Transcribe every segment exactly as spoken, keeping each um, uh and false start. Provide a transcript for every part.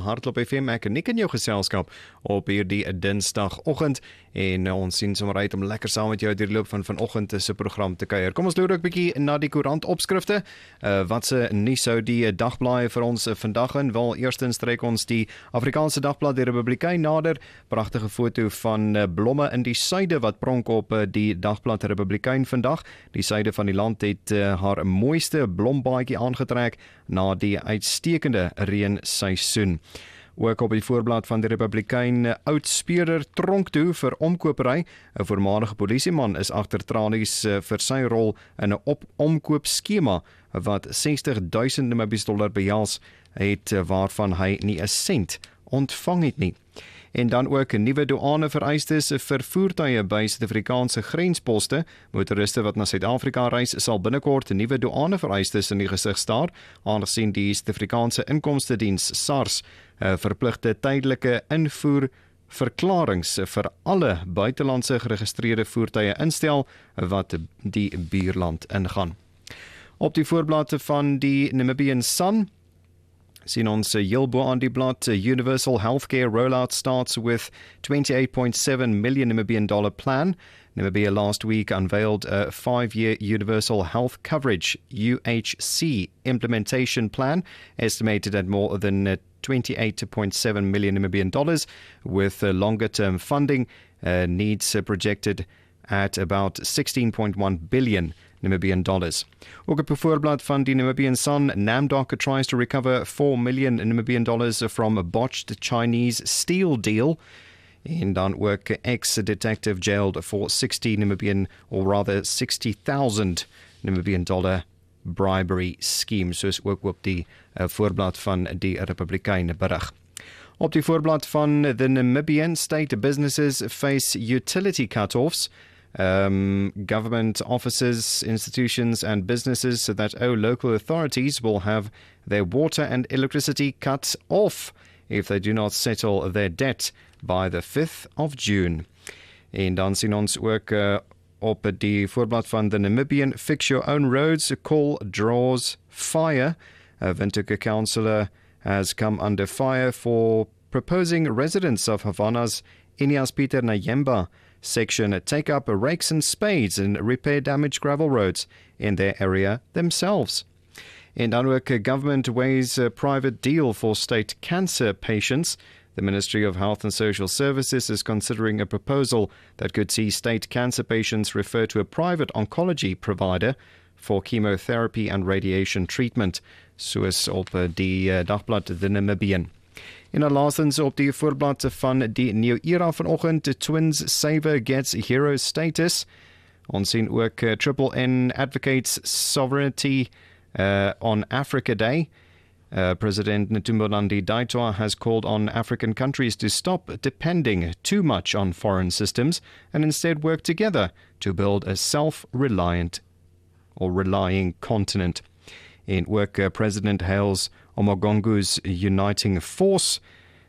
Hardloop F M. Ek en Nick in jou geselskap op hierdie Dinsdagoggend en ons sien sommer uit om lekker saam met jou deur die loop van vanoggend se program te kuier. Kom ons loer ook 'n bietjie na die koerant opskrifte. Uh, wat se nuus sou die dagblaaie vir ons vandag in? Wel, eerstens trek ons die Afrikaanse dagblad Die Republikein nader. Pragtige foto van uh, blomme in die suide wat pronk op uh, die dagblad Republikein vandag. Die suide van die land het uh, haar mooiste blombaadjie aangetrek na die uitstekende reenseisoen. Ook op die voorblad van die Republikein, oud-speurder tronk toe vir omkopery. 'n Voormalige polisieman is agter tralies vir sy rol in 'n op omkoopskema wat sestig duisend Namibiese dollar behels het, waarvan hy nie 'n sent ontvang het nie. En dan ook 'n nuwe douanevereistes vir voertuie by Suid-Afrikaanse grensposte. Motoriste wat na Suid-Afrika reis sal binnekort 'n nuwe douanevereistes in die gesig staar, aangesien die Suid-Afrikaanse Inkomstediens SARS verpligte tydelike invoer verklarings vir alle buitelandse geregistreerde voertuie instel wat die buurland ingaan. Op die voorblad van die Namibian Sun sien ons heel bo aan die blad, Universal Healthcare rollout starts with twenty-eight point seven million Namibian dollar plan. Namibia last week unveiled a five-year Universal Health Coverage U H C implementation plan, estimated at more than twenty-eight point seven million Namibian dollars, with longer-term funding uh, needs projected at about sixteen point one billion Namibian dollars. Ook op 'n voorblad van die Namibian Sun, NAMDOC tries to recover four million Namibian dollars from a botched Chinese steel deal. En dan ook ex-detective jailed for sixty Namibian, or rather sixty thousand Namibian dollar bribery scheme, soos ook op die uh, voorblad van die Republikein berig. Op die voorblad van the Namibian, state businesses face utility cut-offs. Um, government offices, institutions and businesses that owe local authorities will have their water and electricity cut off if they do not settle their debt by the fifth of June. En dan sien ons ook uh, op die voorblad van the Namibian, fix your own roads, call draws fire. A Windhoek councillor has come under fire for proposing residents of Havana's Inias Peter Nayemba section take up rakes and spades and repair damaged gravel roads in their area themselves. En dan ook government weighs a private deal for state cancer patients. The Ministry of Health and Social Services is considering a proposal that could see state cancer patients referred to a private oncology provider for chemotherapy and radiation treatment, soos op die uh, dagblad The Namibian. En dan laastens op die voorblad van die New Era vanoggend, Twins Saver gets hero status. Ons sien ook uh, Triple N advocates sovereignty uh, on Africa Day. Uh, President Ntumbalandi Daitwa has called on African countries to stop depending too much on foreign systems and instead work together to build a self-reliant or relying continent. En ook uh, President hails Omogongu's uniting force.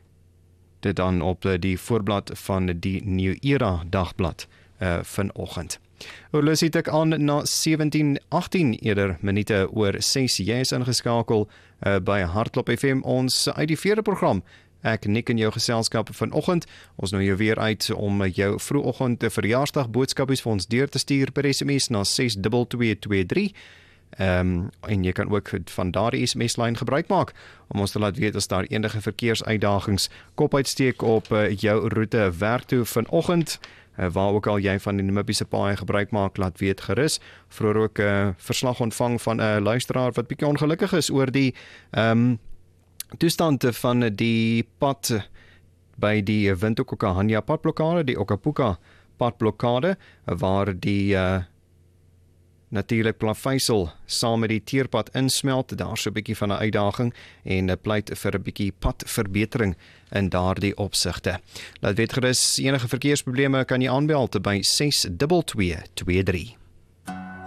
Dit dan op uh, die voorblad van die New Era dagblad uh, vanoggend. Oorloos het ek aan na sewentien agtien eerder minute oor ses. Jy is ingeskakel uh, by Hardloop F M, ons uit die vierde program. Ek Nick in jou geselskap vanoggend. Ons nou jou weer uit om jou vroegoggend verjaarsdag boodskapies vir ons deur te stuur per S M S na ses twee twee twee drie. Um, en jy kan ook van daardie S M S-lyn gebruik maak om ons te laat weet as daar enige verkeersuitdagings kop uitsteek op uh, jou roete werk toe vanoggend. Uh, waar ook al jy van die Namibiese paaie gebruik maak, laat weet gerus. Vroeger ook 'n uh, verslag ontvang van 'n uh, luisteraar wat bietjie ongelukkig is oor die um, toestand van die pad by die Windhoek-Okahania padblokkade, die Okapuka padblokkade, waar die uh, natuurlik plaveisel saam met die teerpad insmelt. Daar so 'n bietjie van 'n uitdaging en pleit vir 'n bietjie padverbetering in daardie opsigte. Laat weet gerus enige verkeersprobleme kan jy aanbel by ses twee twee twee drie.